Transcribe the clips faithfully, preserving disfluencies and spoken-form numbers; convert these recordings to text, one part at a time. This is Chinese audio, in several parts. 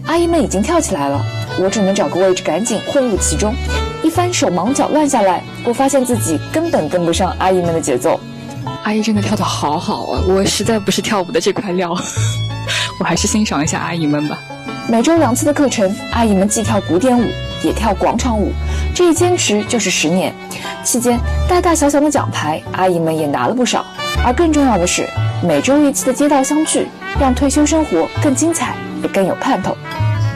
阿姨们已经跳起来了，我只能找个位置赶紧混入其中。一番手忙脚乱下来，我发现自己根本跟不上阿姨们的节奏。 阿姨真的跳得好好啊，我实在不是跳舞的这块料，我还是欣赏一下阿姨们吧。 每周两次的课程，阿姨们既跳古典舞，也跳广场舞，这一坚持就是十年。期间大大小小的奖牌，阿姨们也拿了不少。而更重要的是，每周一期的街道相聚，让退休生活更精彩，也更有盼头。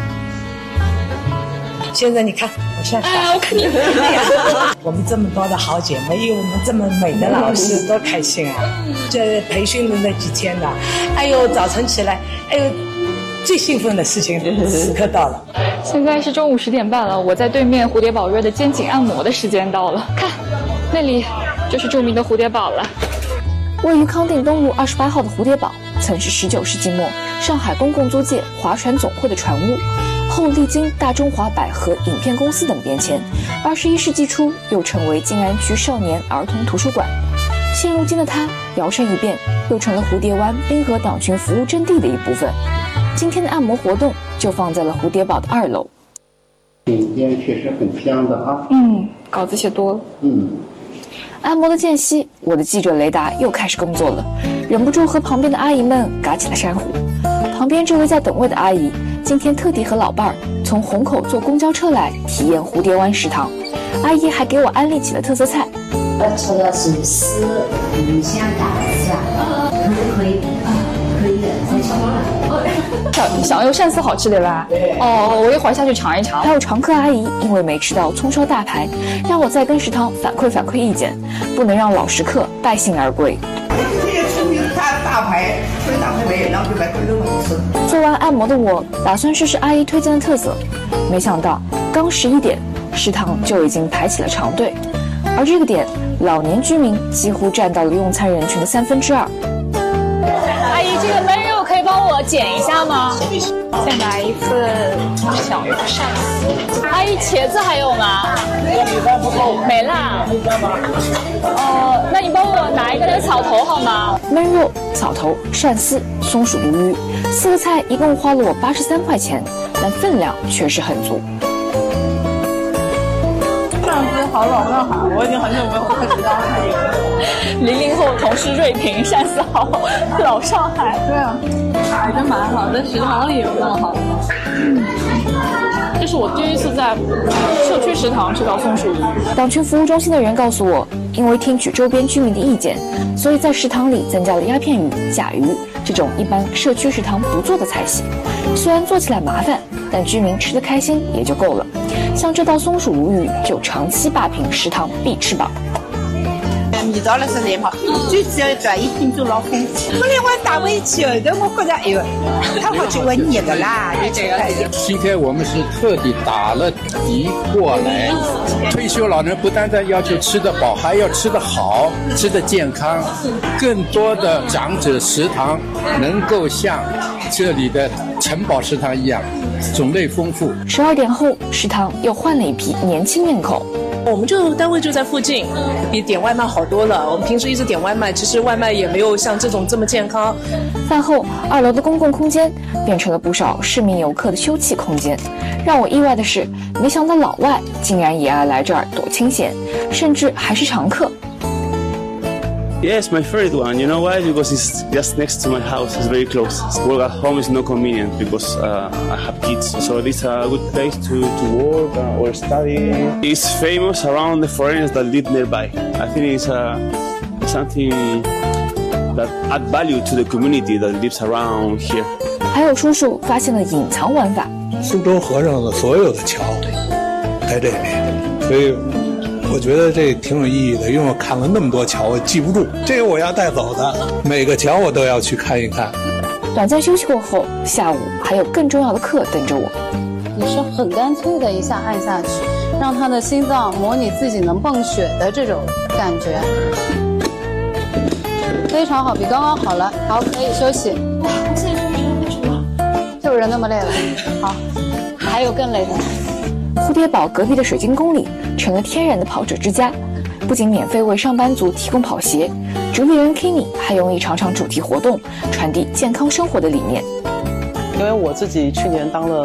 现在你看，我现在哎，我看你我们这么多的好姐妹，有我们这么美的老师，多开心啊！这培训的那几天呢，哎呦，早晨起来，哎呦，最兴奋的事情时刻到了。 现在是中午十点半了，我在对面蝴蝶堡约的肩颈按摩的时间到了。看，那里就是著名的蝴蝶堡了。 位于康定东路二十八号的蝴蝶堡，曾是十九世纪末上海公共租界划船总会的船坞。后历经大中华百合影片公司等变迁，二十一世纪初又成为静安区少年儿童图书馆。现如今的它摇身一变，又成了蝴蝶湾滨河党群服务阵地的一部分。今天的按摩活动就放在了蝴蝶堡的二楼。 今天确实很香的啊。 嗯，稿子写多了。 嗯。 按摩的间隙，我的记者雷达又开始工作了，忍不住和旁边的阿姨们嘎起了珊瑚。旁边这位在等位的阿姨，今天特地和老伴儿从虹口坐公交车来体验蝴蝶湾食堂。阿姨还给我安利起了特色菜。 我吃的是丝鱼香大丝啊，可不可以？啊，可以的，再尝尝。 响油鳝丝好吃对吧？哦，我一会儿下去尝一尝。 还有常客阿姨因为没吃到葱烧大排，让我再跟食堂反馈反馈意见，不能让老食客败兴而归。 大排，所以大排没有，然后就来回肉吃。 做完按摩的我，打算试试阿姨推荐的特色，没想到刚十一点，食堂就已经排起了长队，而这个点，老年居民几乎占到了用餐人群的三分之二。 阿姨，这个焖肉可以帮我剪一下吗？再来一份小油鳝丝。阿姨，茄子还有吗？没啦。哦，那你帮我拿一个那个草头好吗？ 焖肉、草头、鳝丝、松鼠鲈鱼，四个菜一共花了我八十三块钱，但分量确实很足。 上司好老上海，我已经很久没有回食堂看一个。 零零后同事锐评，鳝丝好老上海。 对啊，还真蛮好，在食堂里也更好。 嗯，这是我第一次在社区食堂吃到松鼠鱼。 党群服务中心的人告诉我，因为听取周边居民的意见，所以在食堂里增加了鸦片鱼、甲鱼这种一般社区食堂不做的菜系。虽然做起来麻烦，但居民吃得开心也就够了。像这道松鼠鲈鱼就长期霸屏食堂必吃榜。 味道了实在好，最主要在一品种老丰富。后来我打回去，但我觉得哎呦，太好吃，我腻的啦，就这个。 今天我们是特地打了底过来，退休老人不单单要求吃得饱，还要吃得好，吃得健康。更多的长者食堂能够像这里的城堡食堂一样，种类丰富。 十二点后，食堂又换了一批年轻面孔。 我们就单位就在附近，比点外卖好多了。我们平时一直点外卖，其实外卖也没有像这种这么健康。 饭后，二楼的公共空间变成了不少市民游客的休憩空间。让我意外的是，没想到老外竟然也爱来这儿躲清闲，甚至还是常客。 Yes, my favorite one. You know why? Because it's just next to my house. It's very close. Work at home is not convenient because uh, I have kids. So it's a good place to, to work uh, or study. It's famous around the foreigners that live nearby. I think it's uh, something that add value to the community that lives around here. 还有叔叔发现了隐藏玩法。 苏州河上的所有的桥在这里，所以我觉得这挺有意义的，因为我看了那么多桥，我记不住，这个我要带走的，每个桥我都要去看一看。 短暂休息过后，下午还有更重要的课等着我。 你是很干脆的一下按下去，让他的心脏模拟自己能蹦血的这种感觉，非常好，比刚刚好了。好，可以休息。现在没有什么，就是人那么累了。好，还有更累的。 蝴蝶堡隔壁的水晶宫里成了天然的跑者之家，不仅免费为上班族提供跑鞋，主理人 Kenny 还用一场场主题活动传递健康生活的理念。 因为我自己去年当了